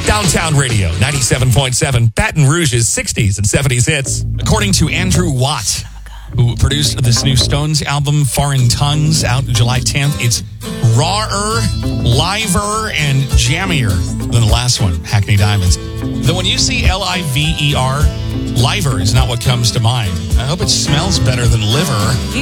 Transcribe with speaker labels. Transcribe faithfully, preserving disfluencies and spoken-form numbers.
Speaker 1: Downtown Radio, ninety-seven point seven, Baton Rouge's sixties and seventies hits. According to Andrew Watt, who produced this new Stones album, Foreign Tongues, out July tenth, it's rawer, liver, and jammier than the last one, Hackney Diamonds. Though when you see L I V E R, liver is not what comes to mind. I hope it smells better than liver.